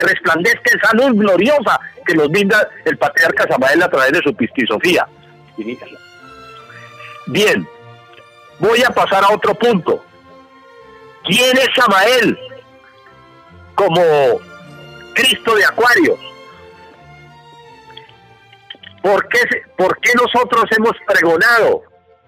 resplandezca esa luz gloriosa que nos brinda el patriarca Samael a través de su pistisofía. Bien, voy a pasar a otro punto. ¿Quién es Samael como Cristo de Acuario? ¿Por qué nosotros hemos pregonado?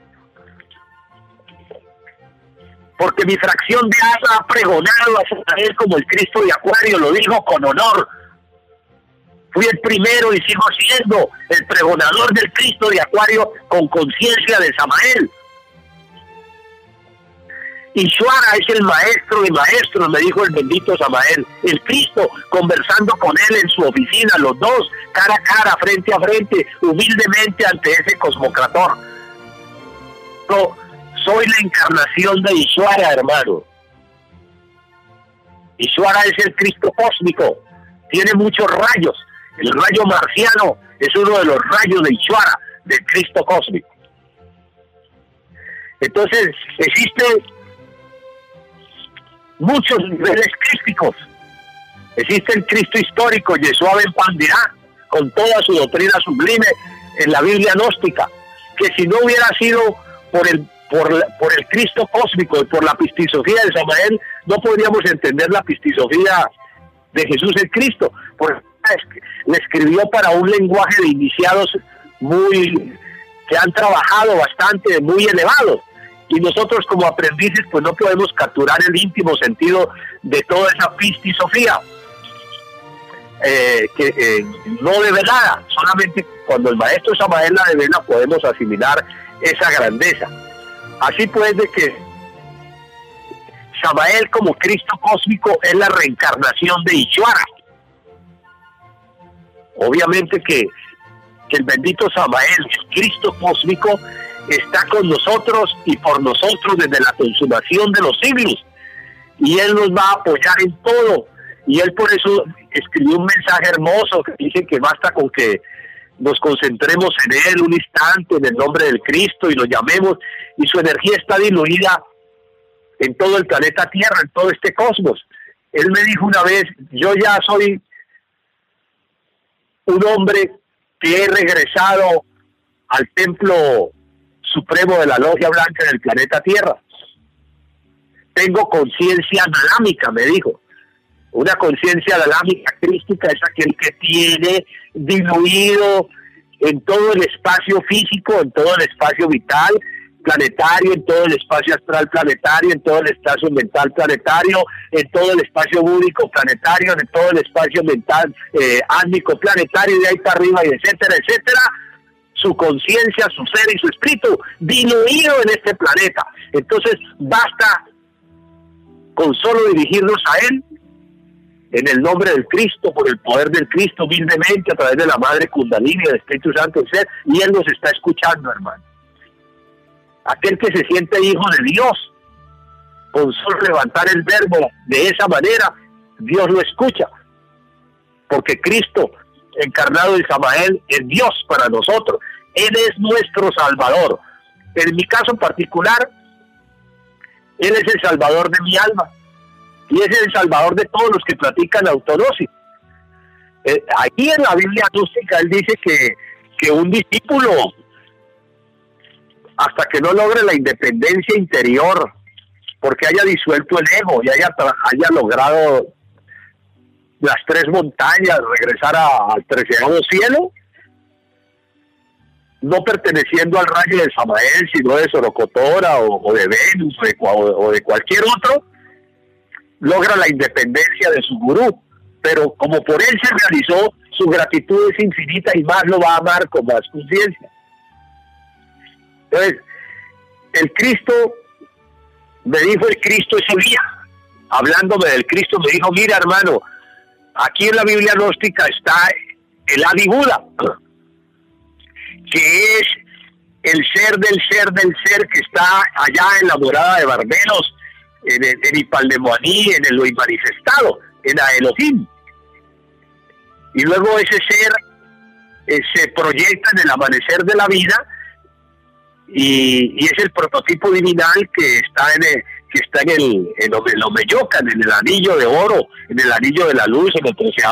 Porque mi fracción de Asa ha pregonado a Samael como el Cristo de Acuario, lo dijo con honor. Fui el primero y sigo siendo el pregonador del Cristo de Acuario con conciencia de Samael. Ishwara es el maestro de maestros, me dijo el bendito Samael. El Cristo conversando con él en su oficina, los dos, cara a cara, frente a frente, humildemente ante ese cosmocrator. Yo soy la encarnación de Ishwara, hermano. Ishwara es el Cristo cósmico, tiene muchos rayos. El rayo marciano es uno de los rayos de Ishwara, del Cristo cósmico. Entonces, existe muchos niveles crísticos. Existe el Cristo histórico, Yeshua ben Pandirá, con toda su doctrina sublime en la Biblia gnóstica, que si no hubiera sido por el Cristo cósmico y por la pistisofía de Samael, no podríamos entender la pistisofía de Jesús el Cristo, porque le escribió para un lenguaje de iniciados que han trabajado bastante, muy elevados. Y nosotros como aprendices pues no podemos capturar el íntimo sentido de toda esa pistisofía, que no develada. Solamente cuando el maestro Samael la devela podemos asimilar esa grandeza. Así pues, de que Samael como Cristo cósmico es la reencarnación de Ishwara. Obviamente que el bendito Samael, el Cristo cósmico, está con nosotros y por nosotros desde la consumación de los siglos, y Él nos va a apoyar en todo, y Él por eso escribió un mensaje hermoso que dice que basta con que nos concentremos en Él un instante en el nombre del Cristo y lo llamemos, y su energía está diluida en todo el planeta Tierra, en todo este cosmos. Él me dijo una vez: yo ya soy un hombre que he regresado al templo supremo de la Logia Blanca del planeta Tierra. Tengo conciencia analámica, me dijo. Una conciencia analámica crística es aquel que tiene diluido en todo el espacio físico, en todo el espacio vital planetario, en todo el espacio astral planetario, en todo el espacio mental planetario, en todo el espacio búdico planetario, en todo el espacio mental átmico planetario, y de ahí para arriba, y etcétera, etcétera. Su conciencia, su ser y su espíritu diluido en este planeta. Entonces basta con solo dirigirnos a Él en el nombre del Cristo, por el poder del Cristo, humildemente, a través de la Madre Kundalini, del Espíritu Santo del Ser, y Él nos está escuchando, hermano. Aquel que se siente hijo de Dios, con solo levantar el verbo de esa manera, Dios lo escucha, porque Cristo encarnado en Samael es Dios para nosotros. Él es nuestro Salvador. En mi caso particular, Él es el Salvador de mi alma, y es el Salvador de todos los que practican autognosis. Aquí en la Biblia gnóstica Él dice que un discípulo, hasta que no logre la independencia interior, porque haya disuelto el ego y haya logrado las 3 montañas, regresar al 13º cielo, no perteneciendo al rayo de Samael, sino de Sorocotora o de Venus o de cualquier otro, logra la independencia de su gurú. Pero como por él se realizó, su gratitud es infinita y más lo va a amar con más conciencia. Entonces, el Cristo, me dijo el Cristo ese día, hablándome del Cristo, me dijo: mira, hermano, aquí en la Biblia gnóstica está el Adi Buda, que es el ser del ser del ser, que está allá en la morada de Barberos, en Ipaldemoaní, en lo inmanifestado, en la Elohim. Y luego ese ser se proyecta en el amanecer de la vida, y es el prototipo divinal que está que está en el Omeyocan, en el anillo de oro, en el anillo de la luz, en el 13º